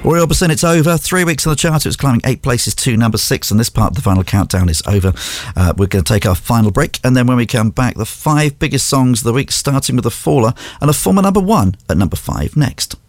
Roy Orbison, it's over. 3 weeks on the chart. It was climbing 8 places to number 6, and this part of the final countdown is over. We're going to take our final break, and then when we come back, the 5 biggest songs of the week, starting with a faller and a former number 1 at number 5 next.